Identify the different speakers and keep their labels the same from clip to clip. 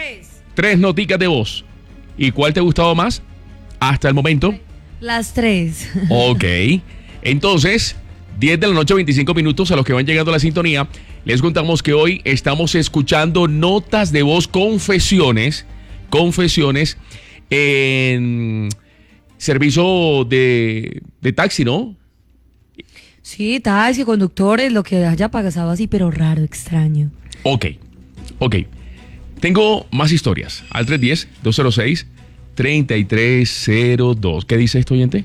Speaker 1: Tres noticas de voz. ¿Y cuál te ha gustado más hasta el momento?
Speaker 2: Las 3.
Speaker 1: Ok. Entonces, 10 de la noche, 25 minutos, a los que van llegando a la sintonía, les contamos que hoy estamos escuchando notas de voz, confesiones en servicio de taxi, ¿no?
Speaker 2: Sí, taxi, conductores, lo que haya pasado así, pero raro, extraño.
Speaker 1: Ok. Tengo más historias. Al 310-206-3302. ¿Qué dice esto, oyente?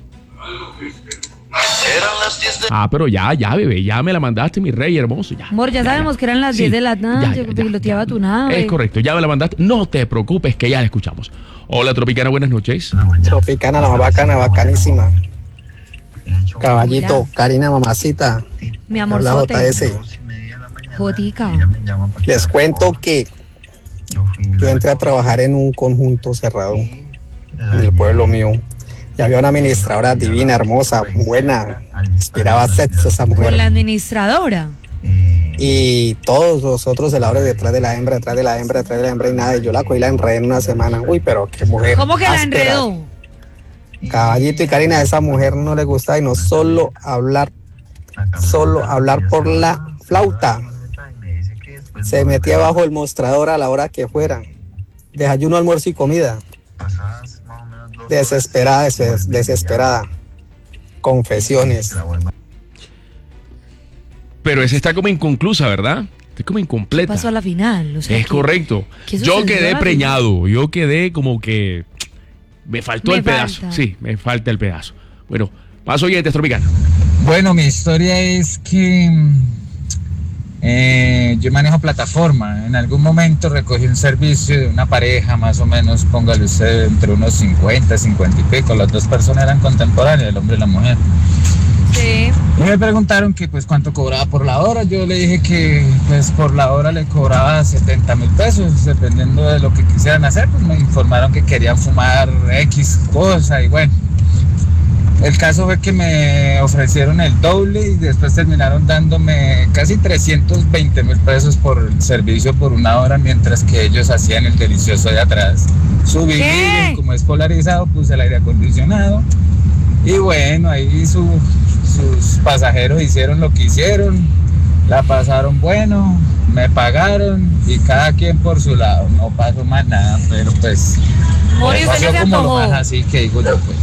Speaker 1: Pero ya, bebé, ya me la mandaste, mi rey hermoso. Ya,
Speaker 2: amor, ya sabemos que eran las 10 de la noche, piloteaba tu nave.
Speaker 1: Es correcto, ya me la mandaste. No te preocupes, que ya la escuchamos. Hola, Tropicana, buenas noches.
Speaker 3: Tropicana, la más bacana, bacanísima. Caballito, Karina, mamacita.
Speaker 2: Mi amor,
Speaker 3: JS.
Speaker 2: Jotica.
Speaker 3: Les cuento que yo entré a trabajar en un conjunto cerrado en el pueblo mío. Y había una administradora divina, hermosa, buena, inspiraba sexo esa mujer.
Speaker 2: ¿Con la administradora?
Speaker 3: Y todos los otros se la abren detrás de la hembra, y nada. Y yo la cogí, la enredé en una semana. Uy, pero qué mujer.
Speaker 2: ¿Cómo que
Speaker 3: áspera.
Speaker 2: la enredó?
Speaker 3: Caballito y Karina, a esa mujer no le gustaba y no solo hablar por la flauta. Se metía bajo el mostrador a la hora que fuera. Desayuno, almuerzo y comida. Desesperada. Confesiones.
Speaker 1: Pero esa está como inconclusa, ¿verdad? Está como incompleta.
Speaker 2: Pasó a la final. O sea,
Speaker 1: es correcto. Yo quedé preñado. Yo quedé como que me faltó el pedazo. Sí, me falta el pedazo. Bueno, más oyentes, Tropicana.
Speaker 4: Bueno, mi historia es que yo manejo plataforma. En algún momento recogí un servicio de una pareja, más o menos, póngale usted, entre unos 50 y pico. Las dos personas eran contemporáneas, el hombre y la mujer.
Speaker 2: Sí.
Speaker 4: Y me preguntaron que pues cuánto cobraba por la hora. Yo le dije que pues por la hora le cobraba 70,000 pesos, dependiendo de lo que quisieran hacer. Pues me informaron que querían fumar X cosa y bueno. El caso fue que me ofrecieron el doble y después terminaron dándome casi 320,000 pesos por el servicio por una hora, mientras que ellos hacían el delicioso de atrás. Subí, como es polarizado, puse el aire acondicionado y bueno, ahí sus pasajeros hicieron lo que hicieron, la pasaron bueno, me pagaron y cada quien por su lado. No pasó más nada, pero pues pasó como lo más así que digo yo pues.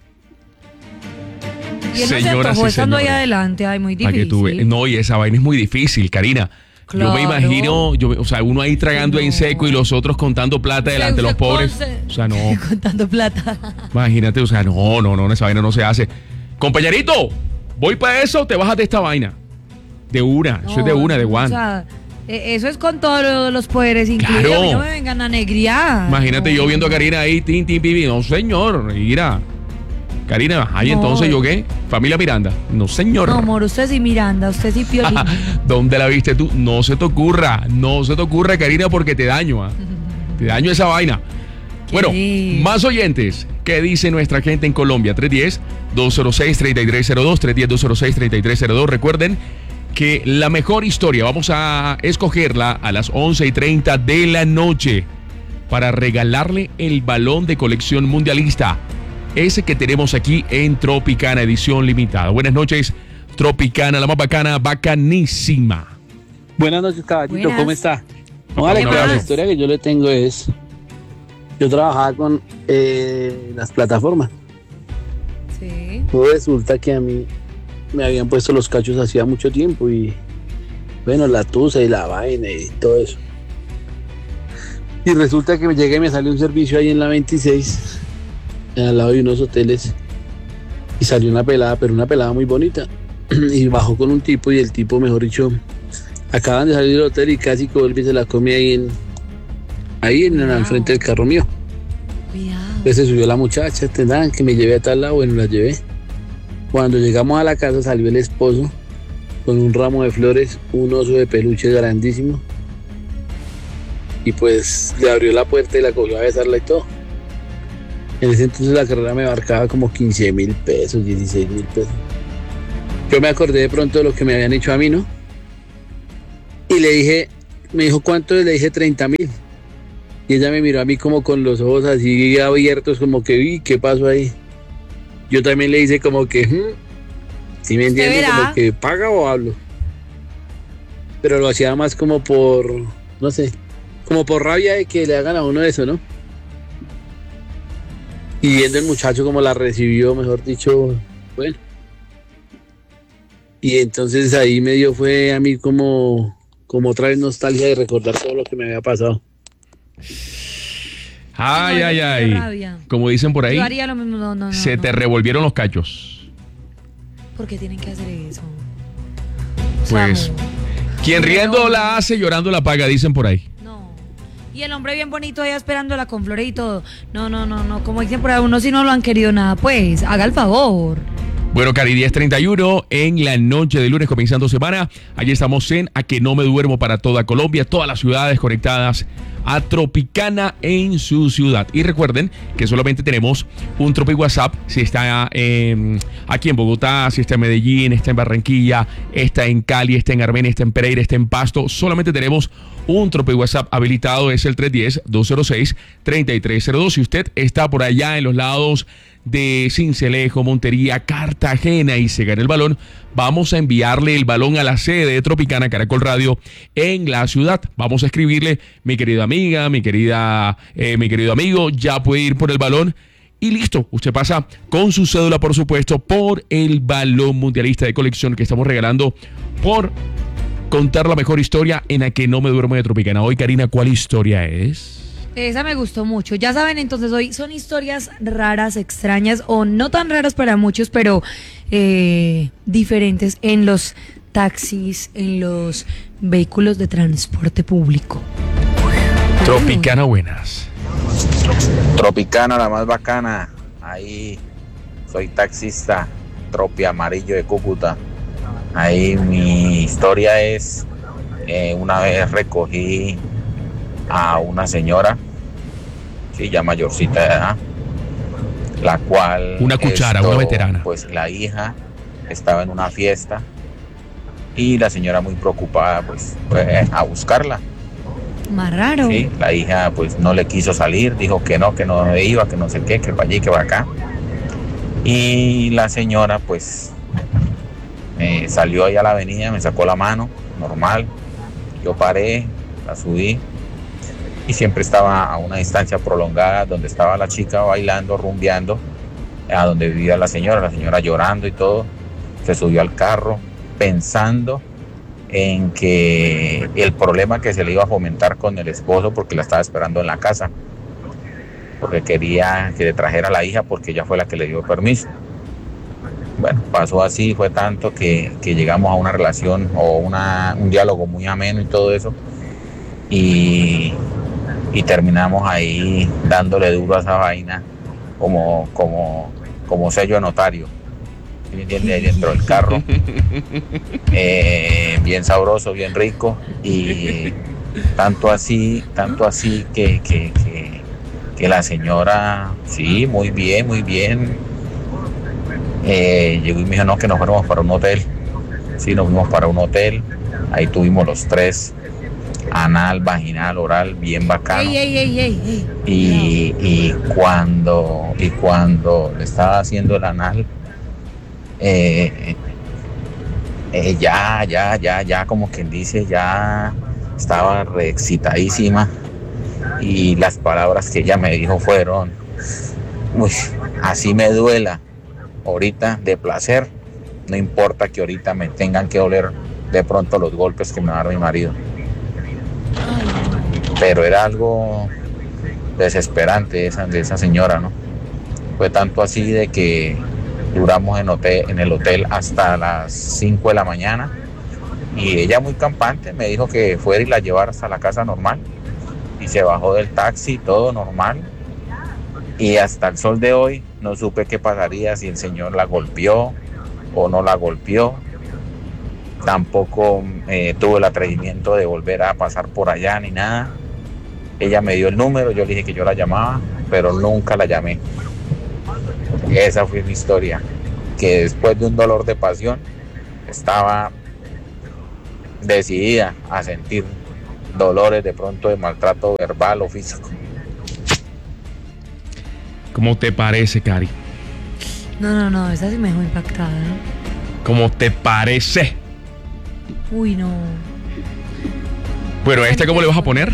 Speaker 2: Y él no se antojó estando ahí adelante, ay, muy difícil.
Speaker 1: No, y esa vaina es muy difícil, Karina. Claro. Yo me imagino, o sea, uno ahí tragando en seco y los otros contando plata delante de los pobres. O sea, no.
Speaker 2: Contando plata.
Speaker 1: Imagínate, o sea, no, esa vaina no se hace. Compañerito, voy para eso, te bajas de esta vaina. De una, eso es de one.
Speaker 2: O sea, eso es con todos los poderes incluidos. Claro. No me vengan a negriar.
Speaker 1: Imagínate yo viendo a Karina ahí, pibi. No, señor, mira. Karina, ahí entonces yo qué, familia Miranda. No, señor.
Speaker 2: No, amor, usted sí Miranda, usted sí Piolín.
Speaker 1: ¿Dónde la viste tú? No se te ocurra, Karina, porque te daño. Te daño esa vaina. Bueno, más oyentes. ¿Qué dice nuestra gente en Colombia? 310-206-3302, 310-206-3302. Recuerden que la mejor historia vamos a escogerla a las 11:30 de la noche para regalarle el balón de colección mundialista. Ese que tenemos aquí en Tropicana, edición limitada. Buenas noches, Tropicana, la más bacana, bacanísima.
Speaker 5: Buenas noches, caballito, ¿cómo está? No, vale, la historia que yo le tengo es, yo trabajaba con las plataformas.
Speaker 2: Sí.
Speaker 5: Pues resulta que a mí me habían puesto los cachos hacía mucho tiempo y, bueno, la tusa y la vaina y todo eso. Y resulta que me llegué y me salió un servicio ahí en la 26, al lado de unos hoteles, y salió una pelada, pero una pelada muy bonita, y bajó con un tipo, y el tipo, mejor dicho, acaban de salir del hotel y casi que vuelve y se la come ahí al frente del carro mío. Entonces se subió la muchacha, tendrán que me lleve a tal lado, bueno, la llevé. Cuando llegamos a la casa salió el esposo con un ramo de flores, un oso de peluche grandísimo, y pues le abrió la puerta y la cogió a besarla y todo. En ese entonces la carrera me abarcaba como 15,000 pesos, 16,000 pesos. Yo me acordé de pronto de lo que me habían hecho a mí, ¿no? Y le dije, me dijo, ¿cuánto? Le dije 30,000. Y ella me miró a mí como con los ojos así abiertos, como que, uy, ¿qué pasó ahí? Yo también le hice como que, ¿sí me entiende? Como que paga o hablo. Pero lo hacía más como por, no sé, como por rabia de que le hagan a uno eso, ¿no? Y viendo el muchacho como la recibió, mejor dicho, bueno. Y entonces ahí me dio fue a mí como otra vez nostalgia de recordar todo lo que me había pasado.
Speaker 1: Ay, ay, ay.
Speaker 2: Rabia.
Speaker 1: Como dicen por ahí,
Speaker 2: Yo haría lo mismo. No,
Speaker 1: te revolvieron los cachos.
Speaker 2: ¿Por qué tienen que hacer eso?
Speaker 1: Pues, quien riendo la hace, llorando la paga, dicen por ahí.
Speaker 2: No. Y el hombre bien bonito allá esperándola con flores y todo. No. Como dicen por ahí, uno si no lo han querido nada, pues, haga el favor.
Speaker 1: Bueno, Cari, 10:31 en la noche de lunes, comenzando semana. Allí estamos en A Que No Me Duermo para toda Colombia, todas las ciudades conectadas a Tropicana en su ciudad. Y recuerden que solamente tenemos un Tropi WhatsApp si está aquí en Bogotá, si está en Medellín, está en Barranquilla, está en Cali, está en Armenia, está en Pereira, está en Pasto. Solamente tenemos un Tropi WhatsApp habilitado, es el 310-206-3302. Si usted está por allá en los lados de Sincelejo, Montería, Cartagena y se gana el balón, vamos a enviarle el balón a la sede de Tropicana Caracol Radio en la ciudad. Vamos a escribirle, mi querida amiga, mi querido amigo, ya puede ir por el balón. Y listo, usted pasa con su cédula, por supuesto, por el balón mundialista de colección que estamos regalando por contar la mejor historia en A Que No Me Duermo de Tropicana. Hoy, Karina, ¿cuál historia es?
Speaker 2: Esa me gustó mucho. Ya saben, entonces hoy son historias raras, extrañas o no tan raras para muchos, pero diferentes en los taxis, en los vehículos de transporte público.
Speaker 1: Tropicana, buenas.
Speaker 6: Tropicana, la más bacana. Ahí soy taxista, Tropi Amarillo de Cúcuta. Ahí mi historia es, una vez recogí a una señora, sí, ya mayorcita de edad, la cual...
Speaker 1: Una cuchara, una veterana.
Speaker 6: Pues la hija estaba en una fiesta y la señora muy preocupada pues fue a buscarla.
Speaker 2: Más raro.
Speaker 6: Sí, la hija pues no le quiso salir, dijo que no iba, que no sé qué, que para allí, que para acá. Y la señora pues salió ahí a la avenida, me sacó la mano, normal. Yo paré, la subí y siempre estaba a una distancia prolongada donde estaba la chica bailando, rumbeando, a donde vivía la señora llorando y todo. Se subió al carro pensando en que el problema que se le iba a fomentar con el esposo porque la estaba esperando en la casa, porque quería que le trajera a la hija porque ella fue la que le dio permiso. Bueno, pasó así, fue tanto que llegamos a una relación o un diálogo muy ameno y todo eso, y terminamos ahí dándole duro a esa vaina como sello de notario, ¿me entiendes? Ahí dentro del carro, bien sabroso, bien rico, y tanto así que la señora, sí, muy bien, llegó y me dijo no, que nos fuéramos para un hotel. Sí, nos fuimos para un hotel, ahí tuvimos los tres, anal, vaginal, oral, bien bacano. Y cuando le estaba haciendo el anal, ya como quien dice, ya estaba reexcitadísima, y las palabras que ella me dijo fueron: uy, así me duela ahorita de placer, no importa que ahorita me tengan que doler de pronto los golpes que me va a dar mi marido. Pero era algo desesperante de esa señora, ¿no? Fue tanto así de que duramos en el hotel hasta las 5 de la mañana, y ella muy campante me dijo que fuera y la llevara hasta la casa normal, y se bajó del taxi, todo normal, y hasta el sol de hoy no supe qué pasaría, si el señor la golpeó o no la golpeó. Tampoco tuve el atrevimiento de volver a pasar por allá ni nada. Ella me dio el número, yo le dije que yo la llamaba, pero nunca la llamé. Esa fue mi historia, que después de un dolor de pasión estaba decidida a sentir dolores de pronto de maltrato verbal o físico.
Speaker 1: ¿Cómo te parece, Cari?
Speaker 2: No, esa sí me dejó impactada.
Speaker 1: ¿Cómo te parece?
Speaker 2: Uy, no.
Speaker 1: Bueno, ¿cómo le vas a poner?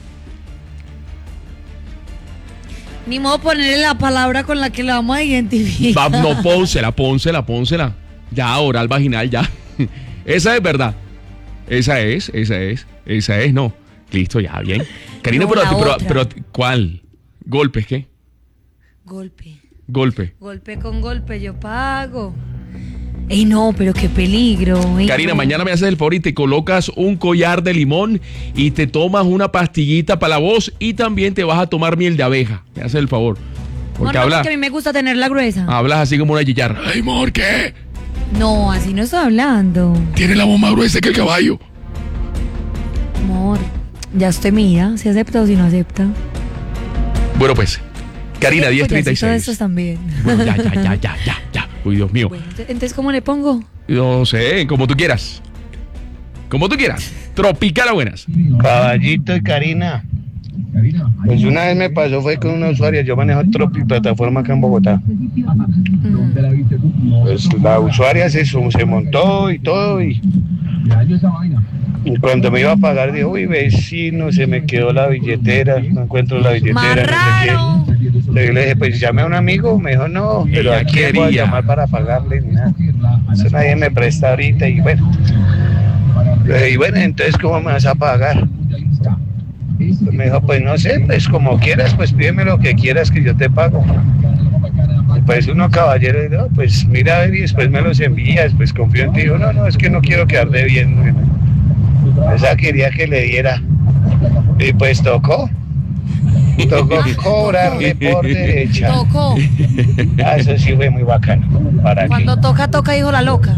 Speaker 2: Ni modo ponerle la palabra con la que la vamos a identificar.
Speaker 1: No, pónsela. Ya, oral vaginal, ya. Esa es verdad. Esa es, no. Listo, ya, bien. Karina,
Speaker 2: No,
Speaker 1: pero, ¿cuál? ¿Golpes qué?
Speaker 2: Golpe con golpe, yo pago. Ey, no, pero qué peligro.
Speaker 1: Karina,
Speaker 2: no.
Speaker 1: mañana me haces el favor y te colocas un collar de limón y te tomas una pastillita para la voz y también te vas a tomar miel de abeja. Me haces el favor. Porque
Speaker 2: No, porque a mí me gusta tenerla gruesa.
Speaker 1: Hablas así como una chicharra. Ay, amor, ¿qué?
Speaker 2: No, así no estoy hablando.
Speaker 1: Tiene la voz más gruesa que el caballo.
Speaker 2: Amor, ya usted mira si acepta o si no acepta.
Speaker 1: Bueno, pues, Karina,
Speaker 2: Todos
Speaker 1: 10:36.
Speaker 2: estos también.
Speaker 1: Bueno, ya. Uy, Dios mío.
Speaker 2: Bueno, entonces, ¿cómo le pongo?
Speaker 1: No sé, como tú quieras. Tropical a buenas.
Speaker 5: Caballito y Karina. Pues una vez me pasó, fue con una usuaria, yo manejo Tropi plataforma acá en Bogotá. Pues la usuaria se montó y todo y cuando me iba a pagar dijo, uy vecino, se me quedó la billetera, no encuentro la billetera,
Speaker 2: Más
Speaker 5: no sé
Speaker 2: raro.
Speaker 5: qué. Entonces yo le dije, pues llame a un amigo, me dijo no, pero
Speaker 1: Ella
Speaker 5: aquí voy a
Speaker 1: quería.
Speaker 5: llamar para pagarle, ni nada. Eso nadie me presta ahorita y bueno. Entonces ¿cómo me vas a pagar? Me dijo, pues no sé, pues como quieras, pues pídeme lo que quieras que yo te pago. Y pues uno caballero, no, pues mira a ver y después me los envías, pues confío en ti. Dijo, no, es que no quiero quedar debiendo. Esa quería que le diera. Y pues tocó cobrarle por derecha.
Speaker 2: Tocó.
Speaker 5: Eso sí fue muy bacano. ¿Para qué?
Speaker 2: Cuando toca, dijo la loca.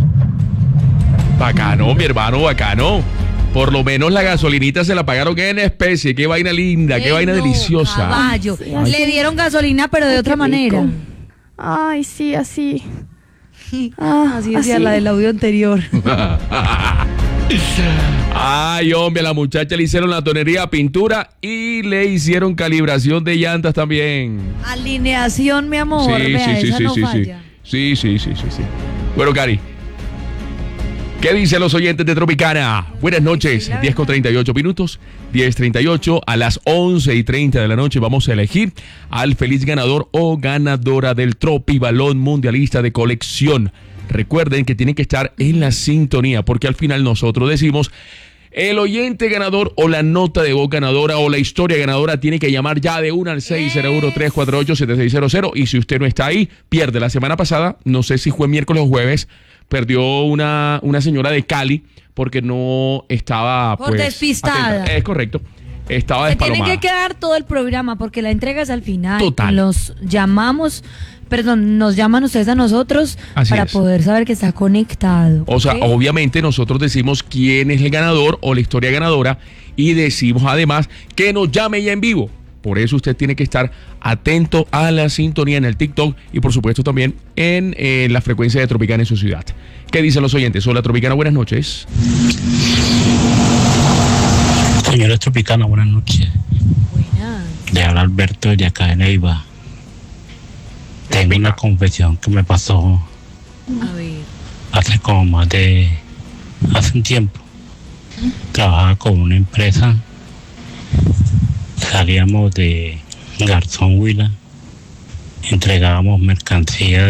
Speaker 1: Bacano, mi hermano, bacano. Por lo menos la gasolinita se la pagaron en especie. Qué vaina linda, qué vaina deliciosa.
Speaker 2: Caballo.
Speaker 7: Sí,
Speaker 2: Le dieron gasolina, pero de otra manera.
Speaker 7: Ay, sí, así.
Speaker 2: Así decía la del audio anterior.
Speaker 1: Ay, hombre, a la muchacha le hicieron la tonería, pintura y le hicieron calibración de llantas también.
Speaker 2: Alineación, mi amor. Vea, esa no falla.
Speaker 1: Sí. Bueno, Cari, ¿qué dicen los oyentes de Tropicana? Buenas noches, 10:38 minutos, 10:38 a las 11:30 de la noche vamos a elegir al feliz ganador o ganadora del Tropi Balón Mundialista de colección. Recuerden que tienen que estar en la sintonía porque al final nosotros decimos el oyente ganador o la nota de voz ganadora o la historia ganadora tiene que llamar ya de una al 601-348-7600 y si usted no está ahí, pierde. La semana pasada, no sé si fue miércoles o jueves, perdió una señora de Cali porque no estaba
Speaker 2: Por despistada.
Speaker 1: atenta. Es correcto. Estaba
Speaker 2: Se tiene
Speaker 1: despalomada.
Speaker 2: que quedar todo el programa porque la entrega es al final.
Speaker 1: Total.
Speaker 2: Nos llaman ustedes a nosotros
Speaker 1: Así
Speaker 2: para
Speaker 1: es.
Speaker 2: poder saber que está conectado.
Speaker 1: O sea,
Speaker 2: ¿ok?
Speaker 1: obviamente nosotros decimos quién es el ganador o la historia ganadora y decimos además que nos llame ya en vivo. Por eso usted tiene que estar atento a la sintonía en el TikTok y por supuesto también en la frecuencia de Tropicana en su ciudad. ¿Qué dicen los oyentes? Hola Tropicana, buenas noches.
Speaker 8: Señores Tropicana, buenas noches.
Speaker 2: Buenas.
Speaker 8: Le habla Alberto de acá de Neiva. Tengo una confesión que me pasó
Speaker 2: A ver.
Speaker 8: hace un tiempo. Trabajaba con una empresa. Salíamos de Garzón Huila. Entregábamos mercancía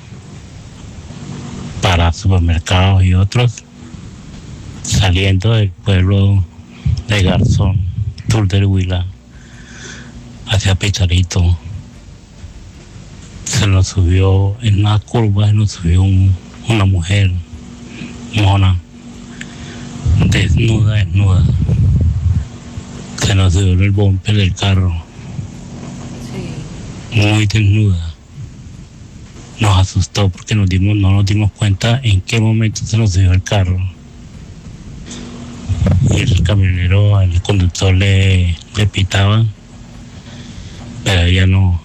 Speaker 8: para supermercados y otros. Saliendo del pueblo de Garzón, sur del Huila, hacia Picharito. Se nos subió en una curva, una mujer mona, desnuda. Se nos subió el bumper del carro, muy desnuda. Nos asustó porque no nos dimos cuenta en qué momento se nos subió el carro. Y el camionero, el conductor le pitaba, pero ella no.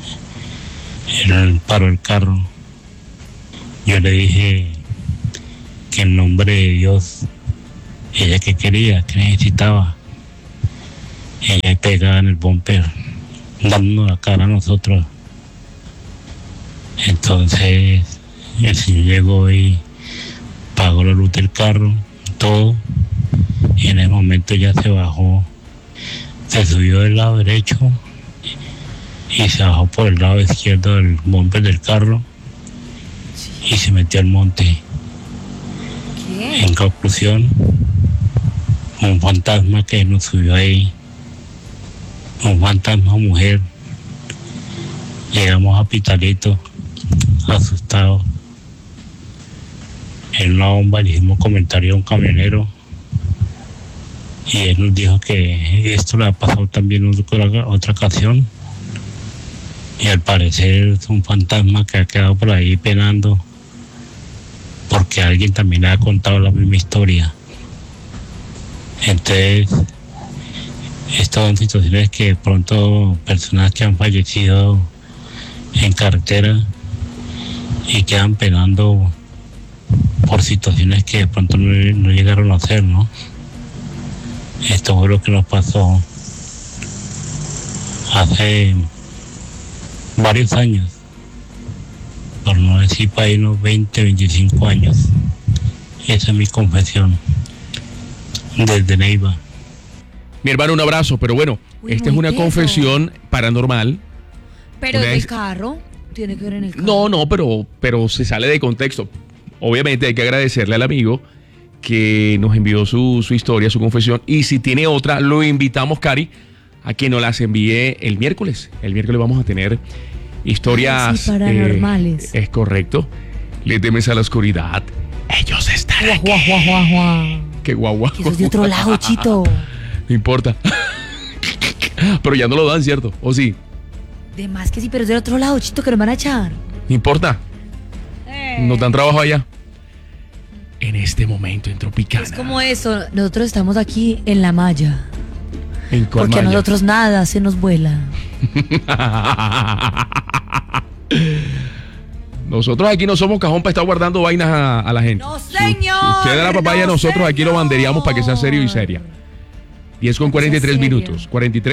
Speaker 8: Él paró el carro. Yo le dije que en nombre de Dios Ella que quería, que necesitaba. Ella pegaba en el bumper, dándonos la cara a nosotros. Entonces el señor llegó y pagó la luz del carro, todo, y en el momento ya se bajó, se subió del lado derecho y se bajó por el lado izquierdo del bumper del carro y se metió al monte.
Speaker 2: ¿Qué?
Speaker 8: En conclusión, un fantasma que nos subió ahí, un fantasma mujer. Llegamos a Pitalito, asustados. En una bomba le hicimos comentario a un camionero y él nos dijo que esto le ha pasado también otra ocasión, y al parecer es un fantasma que ha quedado por ahí penando porque alguien también le ha contado la misma historia. Entonces, estas son situaciones que de pronto personas que han fallecido en carretera y quedan penando por situaciones que de pronto no llegaron a hacer, ¿no? Esto fue lo que nos pasó hace varios años, por no decir para ahí unos 20, 25 años. Esa es mi confesión desde Neiva.
Speaker 1: Mi hermano, un abrazo, pero bueno,
Speaker 2: Uy,
Speaker 1: esta es
Speaker 2: muy
Speaker 1: una
Speaker 2: teso.
Speaker 1: confesión paranormal.
Speaker 2: Pero
Speaker 1: Una
Speaker 2: del
Speaker 1: vez-
Speaker 2: carro, tiene que ver en el carro.
Speaker 1: No, pero se sale de contexto. Obviamente hay que agradecerle al amigo que nos envió su historia, su confesión. Y si tiene otra, lo invitamos, Cari, a que nos las envíe el miércoles. El miércoles vamos a tener historias
Speaker 2: Ay, sí, paranormales.
Speaker 1: es correcto. Le temes a la oscuridad. Ellos están
Speaker 2: Guau,
Speaker 1: aquí.
Speaker 2: guau, guau, guau, guau.
Speaker 1: Qué guagua.
Speaker 2: Eso es de otro lado, Chito.
Speaker 1: No importa. Pero ya no lo dan, ¿cierto? ¿O sí?
Speaker 2: De más que sí, pero es del otro lado, Chito, que nos van a echar.
Speaker 1: No importa. Nos dan trabajo allá. En este momento en Tropicana.
Speaker 2: Es como eso, nosotros estamos aquí en la malla.
Speaker 1: ¿En cuál
Speaker 2: Porque a
Speaker 1: malla?
Speaker 2: nosotros nada se nos vuela.
Speaker 1: Nosotros aquí no somos cajón para estar guardando vainas a la gente.
Speaker 2: ¡No,
Speaker 1: Si
Speaker 2: señor!
Speaker 1: usted da la papaya,
Speaker 2: ¡No,
Speaker 1: nosotros aquí lo
Speaker 2: señor!
Speaker 1: bandereamos para que sea serio y seria. 10 con
Speaker 2: Para que sea
Speaker 1: 43
Speaker 2: serio.
Speaker 1: minutos.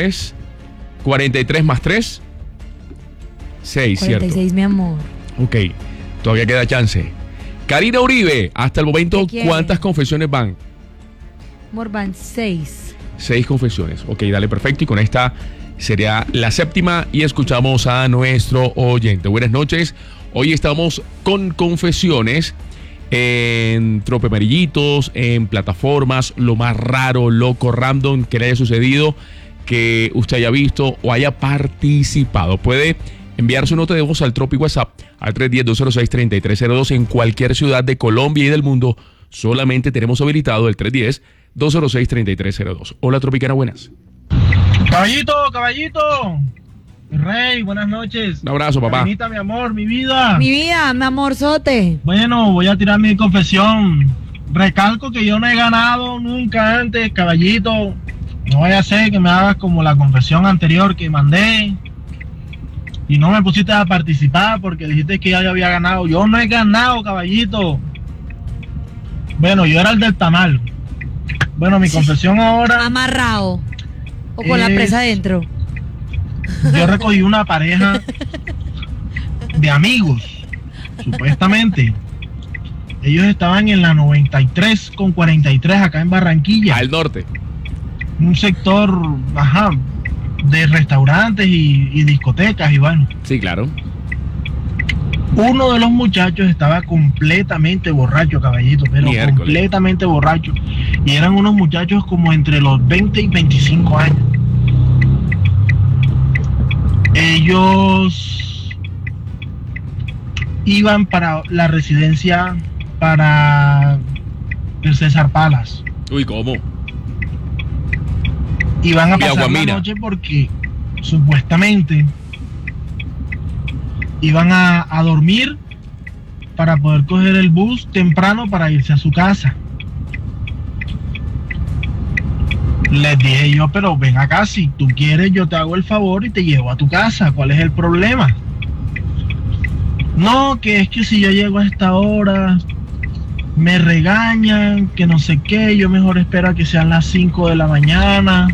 Speaker 1: 43 más 3. 6, ¿cierto?
Speaker 2: 46, mi amor.
Speaker 1: Ok, todavía queda chance. Karina Uribe, hasta el momento,
Speaker 2: ¿Qué quiere?
Speaker 1: ¿cuántas confesiones van?
Speaker 2: Morban 6.
Speaker 1: 6 confesiones. Ok, dale, perfecto. Y con esta sería la séptima y escuchamos a nuestro oyente. Buenas noches. Hoy estamos con confesiones en tropemarillitos, en plataformas, lo más raro, loco, random que le haya sucedido, que usted haya visto o haya participado. Puede enviar su nota de voz al Tropi WhatsApp al 310-206-3302 en cualquier ciudad de Colombia y del mundo. Solamente tenemos habilitado el 310-206-3302. Hola, Tropicana, buenas.
Speaker 9: Caballito, caballito. Mi rey, buenas noches.
Speaker 1: Un abrazo, papá.
Speaker 9: Carinita, mi amor, mi vida.
Speaker 2: Mi vida, mi amorzote.
Speaker 9: Bueno, voy a tirar mi confesión. Recalco que yo no he ganado nunca antes, caballito. No vaya a ser que me hagas como la confesión anterior que mandé y no me pusiste a participar porque dijiste que ya yo había ganado. Yo no he ganado, caballito. Bueno, yo era el del tamal. Bueno, mi confesión ahora,
Speaker 2: Amarrado. O con la
Speaker 9: Es-
Speaker 2: presa adentro.
Speaker 9: yo recogí una pareja de amigos, supuestamente. Ellos estaban en la 93 con 43 acá en Barranquilla.
Speaker 1: Al norte.
Speaker 9: Un sector, ajá, de restaurantes y discotecas y bueno.
Speaker 1: Sí, claro.
Speaker 9: Uno de los muchachos estaba completamente borracho, caballito, pero
Speaker 1: Miércoles.
Speaker 9: completamente borracho. Y eran unos muchachos como entre los 20 y 25 años. Ellos iban para la residencia para el César Palas.
Speaker 1: Uy, ¿cómo?
Speaker 9: Iban a
Speaker 1: Y
Speaker 9: pasar la
Speaker 1: Aguamira.
Speaker 9: noche porque supuestamente iban a dormir para poder coger el bus temprano para irse a su casa. Les dije yo, pero ven acá, si tú quieres yo te hago el favor y te llevo a tu casa. ¿Cuál es el problema? No, que es que si yo llego a esta hora me regañan, que no sé qué, yo mejor espero a que sean las 5 de la mañana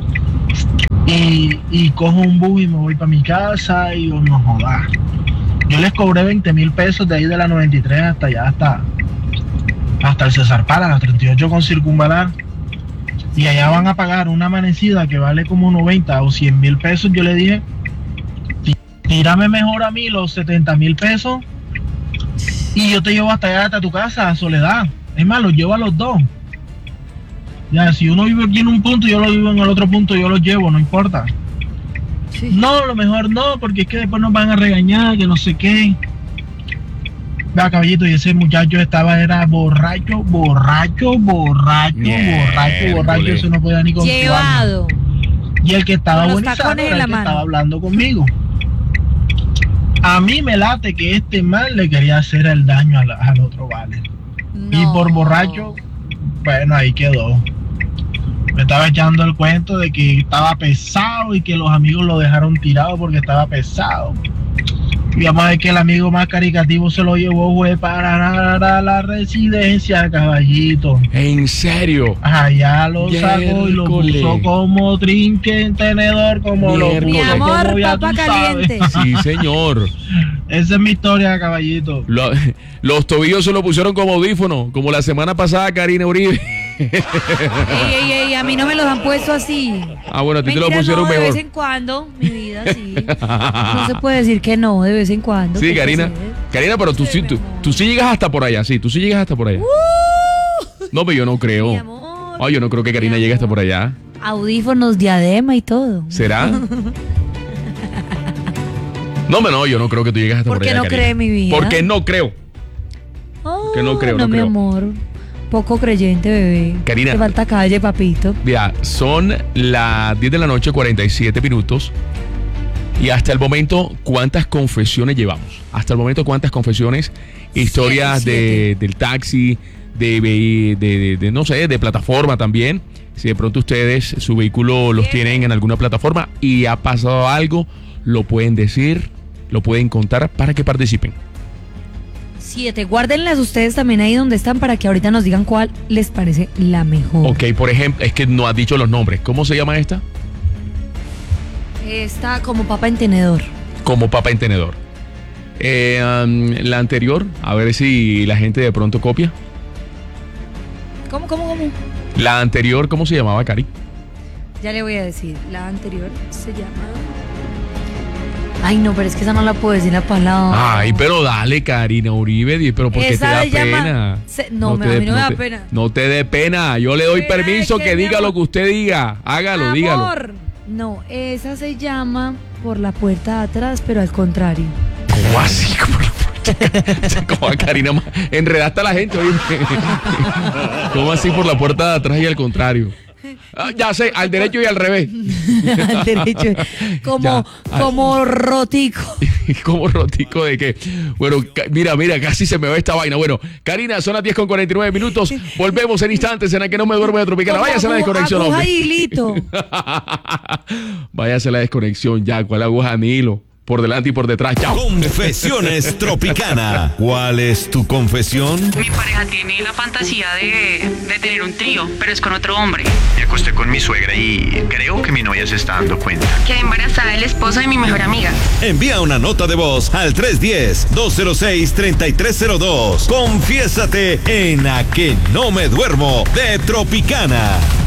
Speaker 9: y cojo un bus y me voy para mi casa y no jodas. Yo les cobré 20,000 pesos de ahí de la 93 hasta allá, hasta el César Pala, las 38 con Circunvalar. Y allá van a pagar una amanecida que vale como 90 o 100,000 pesos. Yo le dije, tírame mejor a mí los 70,000 pesos y yo te llevo hasta allá, hasta tu casa, a Soledad. Es más, los llevo a los dos. Ya, si uno vive aquí en un punto y yo lo vivo en el otro punto, yo los llevo, no importa. Sí. No, lo mejor no, porque es que después nos van a regañar, que no sé qué. Vea, caballito, y ese muchacho era borracho, eso no podía ni controlarlo.
Speaker 2: Llevado.
Speaker 9: Y el que estaba agonizando era el que estaba hablando conmigo. A mí me late que este mal le quería hacer el daño al otro, vale. No. Y por borracho, bueno, ahí quedó. Me estaba echando el cuento de que estaba pesado y que los amigos lo dejaron tirado porque estaba pesado. Y vamos a ver que el amigo más caricativo se lo llevó, fue para la residencia, caballito.
Speaker 1: ¿En serio?
Speaker 9: Allá lo sacó y lo puso como trinque en tenedor, como lo puso.
Speaker 2: Mi amor, como papa caliente.
Speaker 1: Sí, señor.
Speaker 9: Esa es mi historia, caballito.
Speaker 1: Los tobillos se lo pusieron como audífono, como la semana pasada Karina Uribe.
Speaker 2: Ey, a mí no me los han puesto así.
Speaker 1: Ah, bueno, a ti te lo pusieron mejor.
Speaker 2: De vez en cuando, mi vida, sí. No se puede decir que no, de vez en cuando.
Speaker 1: Sí, Karina. Karina, pero tú sí llegas hasta por allá, sí, tú sí llegas hasta por allá. No, pero yo no creo.
Speaker 2: Mi amor,
Speaker 1: yo no creo que Karina llegue hasta por allá.
Speaker 2: Audífonos, diadema y todo.
Speaker 1: ¿Será? No, yo no creo que tú llegues hasta por allá.
Speaker 2: ¿Por qué no cree mi vida?
Speaker 1: Porque no creo. Porque no creo,
Speaker 2: no, mi amor. Poco creyente, bebé.
Speaker 1: Karina.
Speaker 2: Te falta calle, papito.
Speaker 1: Mira, son las 10 de la noche, 47 minutos. Y hasta el momento, ¿cuántas confesiones llevamos? Hasta el momento, ¿cuántas confesiones? Historias del taxi, de no sé, de plataforma también. Si de pronto ustedes, su vehículo los tienen en alguna plataforma y ha pasado algo, lo pueden decir, lo pueden contar para que participen.
Speaker 2: 7, guárdenlas ustedes también ahí donde están para que ahorita nos digan cuál les parece la mejor.
Speaker 1: Ok, por ejemplo, es que no has dicho los nombres. ¿Cómo se llama esta?
Speaker 2: Esta como papa en tenedor.
Speaker 1: Como papa en tenedor. La anterior, a ver si la gente de pronto copia.
Speaker 2: ¿Cómo?
Speaker 1: La anterior, ¿cómo se llamaba, Cari?
Speaker 2: Ya le voy a decir. La anterior se llama... Ay, no, pero es que esa no la puedo decir la palabra.
Speaker 1: Ay, pero dale, Karina Uribe, pero ¿por qué te da pena?
Speaker 2: A mí no me da pena.
Speaker 1: No te dé pena, yo le doy permiso que diga lo que usted diga. Hágalo, dígalo.
Speaker 2: No, esa se llama Por la puerta de atrás, pero al contrario.
Speaker 1: ¿Cómo así? Como a Karina, enredaste a la gente, oye. ¿Cómo así por la puerta de atrás y al contrario? Ya sé, al derecho y al revés.
Speaker 2: Al derecho. Como rotico.
Speaker 1: ¿Como rotico de qué? Bueno, mira, casi se me va esta vaina. Bueno, Karina, son las 10 con 49 minutos. Volvemos en instantes en la que no me duermo de Tropicana. Váyase a la desconexión, hombre. Váyase a la desconexión ya. ¿Cuál aguja ni hilo? Por delante y por detrás. ¡Chao!
Speaker 10: Confesiones Tropicana. ¿Cuál es tu confesión?
Speaker 11: Mi pareja tiene la fantasía de tener un trío, pero es con otro hombre.
Speaker 12: Me acosté con mi suegra y creo que mi novia se está dando cuenta.
Speaker 11: Quedé embarazada del esposo de mi mejor amiga.
Speaker 10: Envía una nota de voz al 310-206-3302. Confiésate en A Que No Me Duermo de Tropicana.